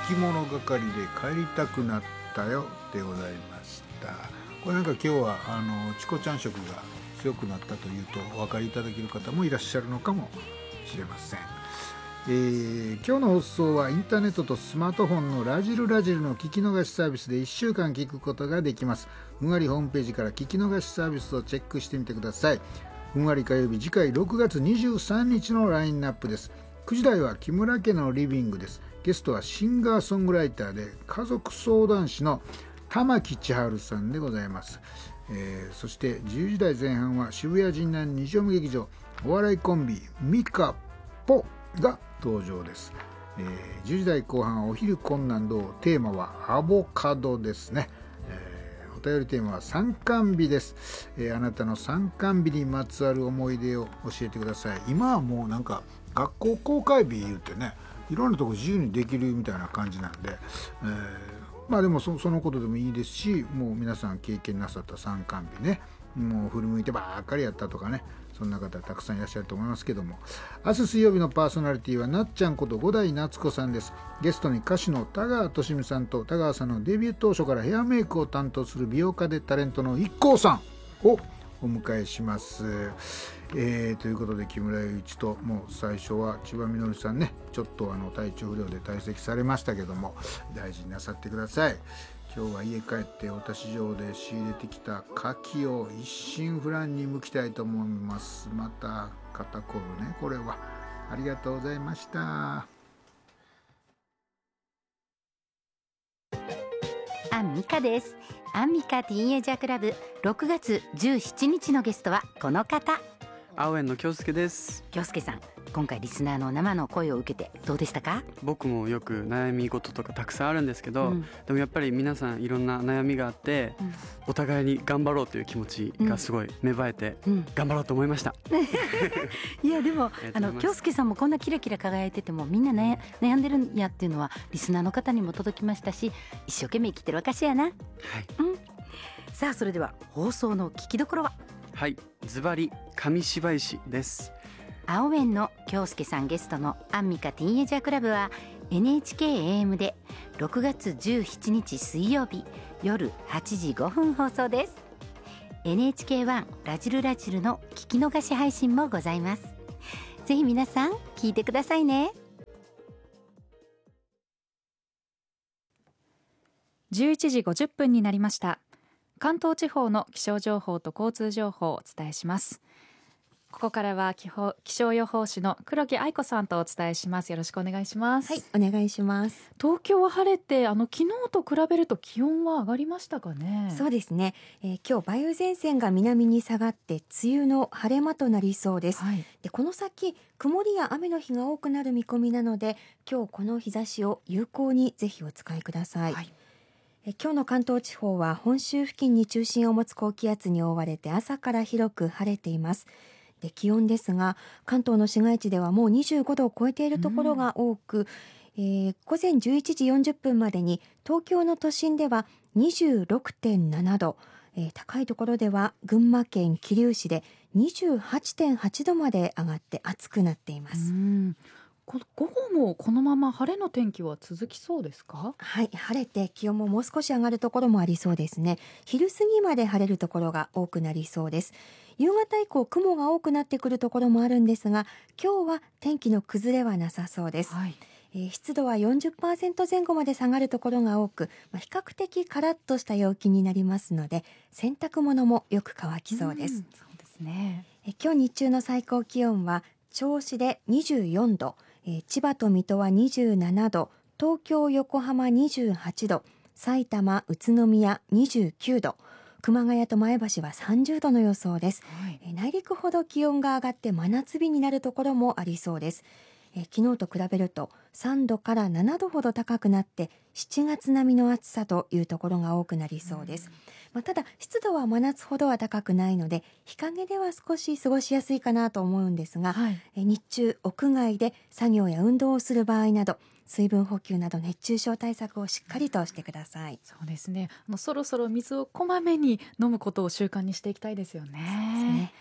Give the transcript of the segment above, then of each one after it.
き物係で帰りたくなったよでございました。これなんか今日はチコちゃん色が強くなったというとお分かりいただける方もいらっしゃるのかもしれません。今日の放送はインターネットとスマートフォンのラジルの聞き逃しサービスで1週間聞くことができます。ふんわりホームページから聞き逃しサービスをチェックしてみてください。ふんわり火曜日、次回6月23日のラインナップです。9時台は木村家のリビングです。ゲストはシンガーソングライターで家族相談師の玉木千春さんでございます。そして10時台前半は渋谷神南日曜劇場お笑いコンビミカポが登場です。10時台後半はお昼困難堂、テーマはアボカドですね。お便りテーマは参観日です。あなたの参観日にまつわる思い出を教えてください。今はもうなんか学校公開日言ってね、いろんなとこ自由にできるみたいな感じなんで、まあでもそのことでもいいですし、もう皆さん経験なさった参観日ね、もう振り向いてばっかりやったとかね、そんな方たくさんいらっしゃると思いますけども、明日水曜日のパーソナリティはなっちゃんこと五代夏子さんです。ゲストに歌手の田川寿美さんと田川さんのデビュー当初からヘアメイクを担当する美容家でタレントの IKKO さんをお迎えします。ということで木村祐一と、もう最初は千葉みのりさんね、ちょっと体調不良で退席されましたけども、大事になさってください。今日は家帰ってお達市場で仕入れてきた牡蠣を一心不乱に剥きたいと思います。また肩こるね、これは。ありがとうございました。 アンミカです。アンミカティーンエイジャークラブ6月17日のゲストはこの方、 青園の京介です。 京介さん、今回リスナーの生の声を受けてどうでしたか？ 僕もよく悩み事とかたくさんあるんですけど、でもやっぱり皆さんいろんな悩みがあって、お互いに頑張ろうという気持ちがすごい芽生えて、頑張ろうと思いました。 いやでも京介さんもこんなキラキラ輝いててもみんな、悩んでるんやっていうのはリスナーの方にも届きましたし、一生懸命生きてる証やな。はい、さあそれでは放送の聞きどころは？ はい、ズバリ紙芝居師です。 青園の京介さんゲストのアンミカティーンエイジャークラブは NHK-AM で6月17日水曜日夜8時5分放送です。 NHK1 ラジルの聞き逃し配信もございます。ぜひ皆さん聞いてくださいね。 11時50分になりました。関東地方の気象情報と交通情報をお伝えします。ここからは気象予報士の黒木愛子さんとお伝えします。よろしくお願いします。 はい、お願いします。 東京は晴れて昨日と比べると気温は上がりましたかね？ そうですね、今日梅雨前線が南に下がって梅雨の晴れ間となりそうです。でこの先曇りや雨の日が多くなる見込みなので、今日この日差しを有効にぜひお使いください。今日の関東地方は本州付近に中心を持つ高気圧に覆われて朝から広く晴れています。で気温ですが、関東の市街地ではもう25度を超えているところが多く、午前11時40分までに東京の都心では 26.7 度、高いところでは群馬県桐生市で 28.8 度まで上がって暑くなっています。 午後もこのまま晴れの天気は続きそうですか？ はい、晴れて気温ももう少し上がるところもありそうですね。昼過ぎまで晴れるところが多くなりそうです。夕方以降雲が多くなってくるところもあるんですが、今日は天気の崩れはなさそうです。湿度は 40% 前後まで下がるところが多く、比較的カラッとした陽気になりますので、洗濯物もよく乾きそうです。 そうですね。 今日日中の最高気温は銚子で24度、千葉と水戸は27度、東京横浜28度、埼玉宇都宮29度、熊谷と前橋は30度の予想です。内陸ほど気温が上がって真夏日になるところもありそうです。昨日と比べると3度から7度ほど高くなって7月並みの暑さというところが多くなりそうです。ただ湿度は真夏ほどは高くないので、日陰では少し過ごしやすいかなと思うんですが、日中屋外で作業や運動をする場合など、水分補給など熱中症対策をしっかりとしてください。 そうですね、そろそろ水をこまめに飲むことを習慣にしていきたいですよね。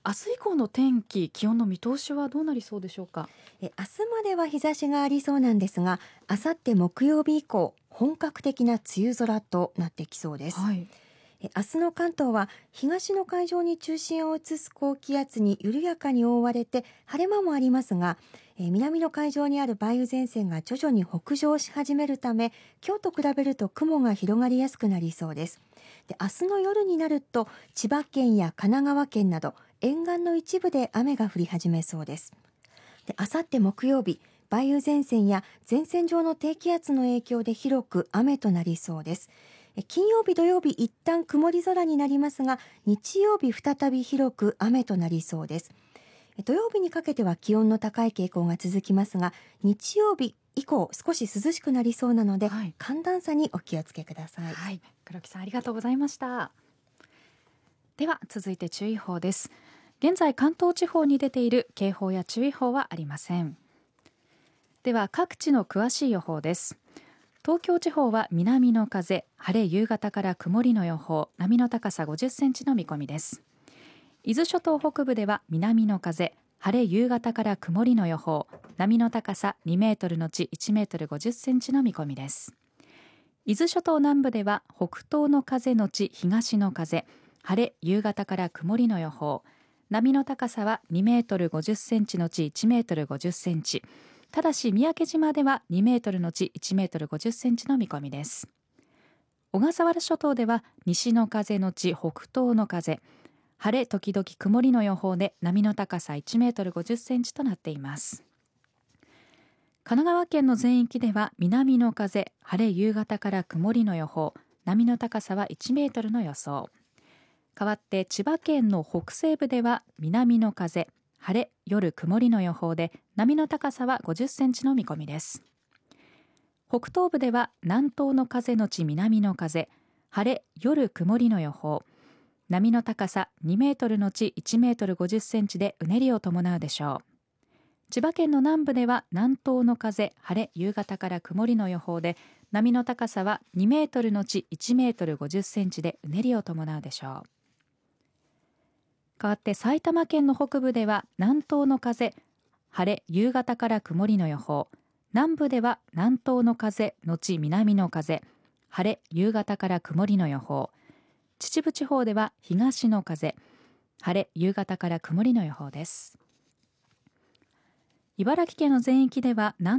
明日以降の天気、気温の見通しはどうなりそうでしょうか。 明日までは日差しがありそうなんですが、あさって木曜日以降、本格的な梅雨空となってきそうです。 はい、 明日の関東は東の海上に中心を移す高気圧に緩やかに覆われて晴れ間もありますが、南の海上にある梅雨前線が徐々に北上し始めるため、今日と比べると雲が広がりやすくなりそうです。で、明日の夜になると千葉県や神奈川県など沿岸の一部で雨が降り始めそうです。で、あさって木曜日、梅雨前線や前線上の低気圧の影響で広く雨となりそうです。金曜日土曜日一旦曇り空になりますが、日曜日再び広く雨となりそうです。土曜日にかけては気温の高い傾向が続きますが、日曜日以降少し涼しくなりそうなので、 はい、 寒暖差にお気をつけください。 はい、黒木さんありがとうございました。では続いて注意報です。現在関東地方に出ている警報や注意報はありません。では各地の詳しい予報です。東京地方は南の風、晴れ夕方から曇りの予報、波の高さ50センチの見込みです。伊豆諸島北部では南の風、晴れ夕方から曇りの予報、波の高さ2メートルのち1メートル50センチの見込みです。伊豆諸島南部では北東の風のち東の風、晴れ夕方から曇りの予報、波の高さは2メートル50センチのち1メートル50センチ、ただし三宅島では2メートルのち1メートル50センチの見込みです。小笠原諸島では西の風のち北東の風、晴れ時々曇りの予報で波の高さ1メートル50センチとなっています。神奈川県の全域では南の風、晴れ夕方から曇りの予報、波の高さは1メートルの予想。代わって千葉県の北西部では南の風、晴れ夜曇りの予報で波の高さは50センチの見込みです。北東部では南東の風のち南の風、晴れ夜曇りの予報、波の高さ2メートルのち1メートル50センチでうねりを伴うでしょう。千葉県の南部では南東の風、晴れ夕方から曇りの予報で波の高さは2メートルのち1メートル50センチでうねりを伴うでしょう。代わって埼玉県の北部では南東の風、晴れ夕方から曇りの予報、南部では南東の風のち南の風、晴れ夕方から曇りの予報、秩父地方では東の風、晴れ夕方から曇りの予報です。茨城県の全域では南